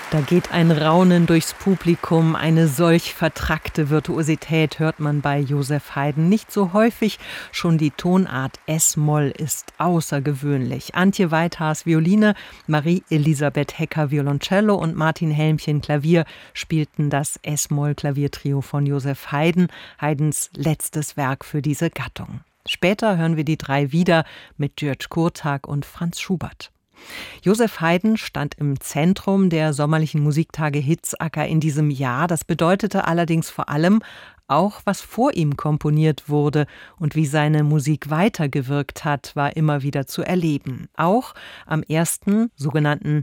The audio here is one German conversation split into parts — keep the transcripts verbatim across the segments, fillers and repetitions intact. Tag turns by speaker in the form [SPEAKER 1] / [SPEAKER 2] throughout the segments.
[SPEAKER 1] Da geht ein Raunen durchs Publikum, eine solch vertrackte Virtuosität hört man bei Joseph Haydn nicht so häufig. Schon die Tonart Es-Moll ist außergewöhnlich. Antje Weithaars Violine, Marie-Elisabeth Hecker Violoncello und Martin Helmchen Klavier spielten das Es-Moll-Klaviertrio von Joseph Haydn, Haydns letztes Werk für diese Gattung. Später hören wir die drei wieder mit György Kurtág und Franz Schubert. Joseph Haydn stand im Zentrum der sommerlichen Musiktage Hitzacker in diesem Jahr. Das bedeutete allerdings vor allem auch, was vor ihm komponiert wurde und wie seine Musik weitergewirkt hat, war immer wieder zu erleben. Auch am ersten sogenannten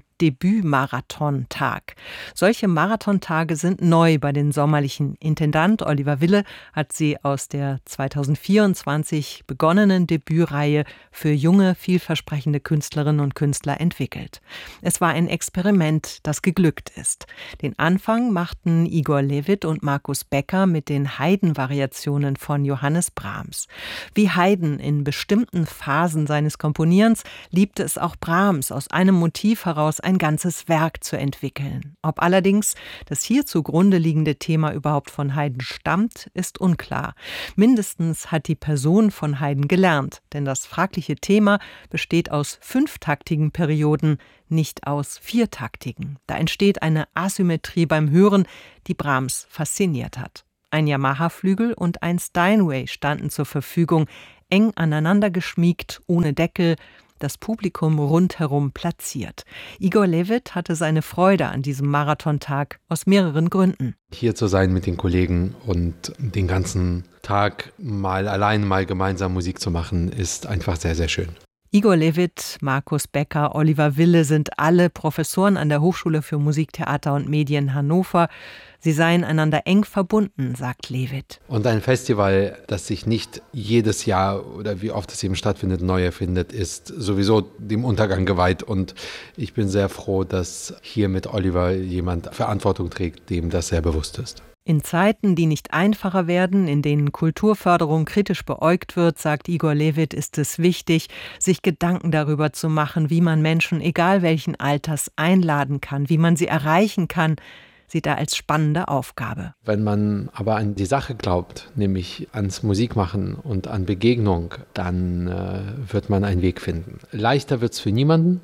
[SPEAKER 1] Debüt-Marathon-Tag. Solche Marathontage sind neu bei den sommerlichen. Intendant Oliver Wille hat sie aus der zweitausendvierundzwanzig begonnenen Debütreihe für junge, vielversprechende Künstlerinnen und Künstler entwickelt. Es war ein Experiment, das geglückt ist. Den Anfang machten Igor Levit und Markus Becker mit den Haydn-Variationen von Johannes Brahms. Wie Haydn in bestimmten Phasen seines Komponierens liebte es auch Brahms, aus einem Motiv heraus ein ganzes Werk zu entwickeln. Ob allerdings das hier zugrunde liegende Thema überhaupt von Haydn stammt, ist unklar. Mindestens hat die Person von Haydn gelernt, denn das fragliche Thema besteht aus fünftaktigen Perioden, nicht aus viertaktigen. Da entsteht eine Asymmetrie beim Hören, die Brahms fasziniert hat. Ein Yamaha-Flügel und ein Steinway standen zur Verfügung, eng aneinander geschmiegt, ohne Deckel, das Publikum rundherum platziert. Igor Levit hatte seine Freude an diesem Marathontag aus mehreren Gründen.
[SPEAKER 2] Hier zu sein mit den Kollegen und den ganzen Tag mal allein, mal gemeinsam Musik zu machen, ist einfach sehr, sehr schön.
[SPEAKER 1] Igor Levit, Markus Becker, Oliver Wille sind alle Professoren an der Hochschule für Musik, Theater und Medien Hannover. Sie seien einander eng verbunden, sagt Levit.
[SPEAKER 2] Und ein Festival, das sich nicht jedes Jahr oder wie oft es eben stattfindet, neu erfindet, ist sowieso dem Untergang geweiht. Und ich bin sehr froh, dass hier mit Oliver jemand Verantwortung trägt, dem das sehr bewusst ist.
[SPEAKER 1] In Zeiten, die nicht einfacher werden, in denen Kulturförderung kritisch beäugt wird, sagt Igor Levit, ist es wichtig, sich Gedanken darüber zu machen, wie man Menschen, egal welchen Alters, einladen kann, wie man sie erreichen kann, sieht er als spannende Aufgabe.
[SPEAKER 2] Wenn man aber an die Sache glaubt, nämlich ans Musikmachen und an Begegnung, dann äh, wird man einen Weg finden. Leichter wird es für niemanden,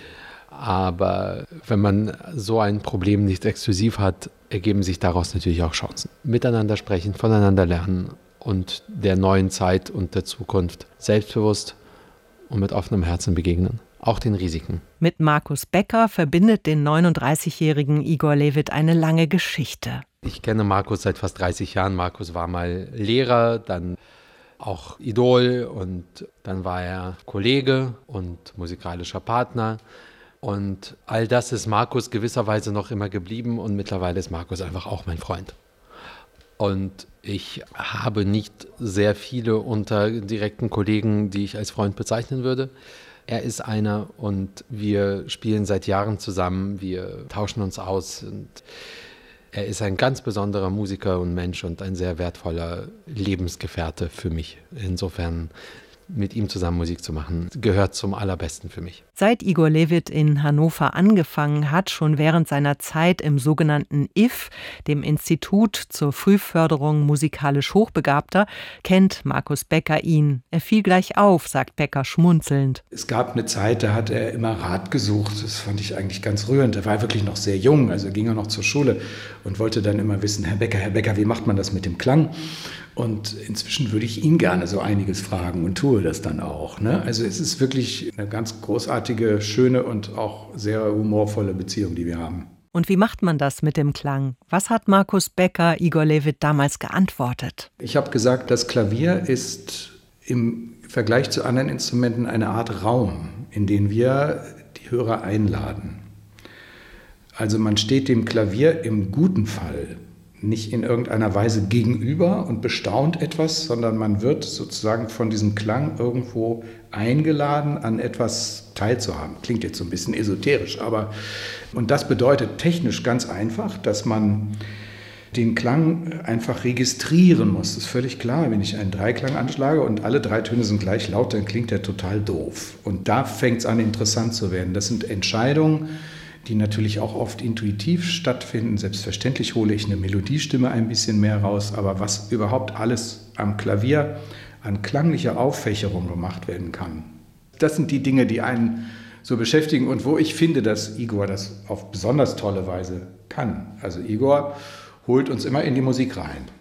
[SPEAKER 2] aber wenn man so ein Problem nicht exklusiv hat, ergeben sich daraus natürlich auch Chancen. Miteinander sprechen, voneinander lernen und der neuen Zeit und der Zukunft selbstbewusst und mit offenem Herzen begegnen. Auch den Risiken.
[SPEAKER 1] Mit Markus Becker verbindet den neununddreißigjährigen Igor Levit eine lange Geschichte.
[SPEAKER 2] Ich kenne Markus seit fast dreißig Jahren. Markus war mal Lehrer, dann auch Idol und dann war er Kollege und musikalischer Partner. Und all das ist Markus gewisserweise noch immer geblieben und mittlerweile ist Markus einfach auch mein Freund. Und ich habe nicht sehr viele unter direkten Kollegen, die ich als Freund bezeichnen würde. Er ist einer und wir spielen seit Jahren zusammen, wir tauschen uns aus und er ist ein ganz besonderer Musiker und Mensch und ein sehr wertvoller Lebensgefährte für mich. Insofern mit ihm zusammen Musik zu machen, gehört zum Allerbesten für mich.
[SPEAKER 1] Seit Igor Levit in Hannover angefangen hat, schon während seiner Zeit im sogenannten I F, dem Institut zur Frühförderung musikalisch Hochbegabter, kennt Markus Becker ihn. Er fiel gleich auf, sagt Becker schmunzelnd.
[SPEAKER 3] Es gab eine Zeit, da hat er immer Rat gesucht. Das fand ich eigentlich ganz rührend. Er war wirklich noch sehr jung, also ging er noch zur Schule und wollte dann immer wissen, Herr Becker, Herr Becker, wie macht man das mit dem Klang? Und inzwischen würde ich ihn gerne so einiges fragen und tue das dann auch. Ne? Also es ist wirklich eine ganz großartige, schöne und auch sehr humorvolle Beziehung, die wir haben.
[SPEAKER 1] Und wie macht man das mit dem Klang? Was hat Markus Becker Igor Levit damals geantwortet?
[SPEAKER 3] Ich habe gesagt, das Klavier ist im Vergleich zu anderen Instrumenten eine Art Raum, in den wir die Hörer einladen. Also man steht dem Klavier im guten Fall nicht in irgendeiner Weise gegenüber und bestaunt etwas, sondern man wird sozusagen von diesem Klang irgendwo eingeladen, an etwas teilzuhaben. Klingt jetzt so ein bisschen esoterisch, aber und das bedeutet technisch ganz einfach, dass man den Klang einfach registrieren muss. Das ist völlig klar, wenn ich einen Dreiklang anschlage und alle drei Töne sind gleich laut, dann klingt der total doof. Und da fängt es an, interessant zu werden. Das sind Entscheidungen, die natürlich auch oft intuitiv stattfinden. Selbstverständlich hole ich eine Melodiestimme ein bisschen mehr raus, aber was überhaupt alles am Klavier an klanglicher Auffächerung gemacht werden kann, das sind die Dinge, die einen so beschäftigen und wo ich finde, dass Igor das auf besonders tolle Weise kann. Also Igor holt uns immer in die Musik rein.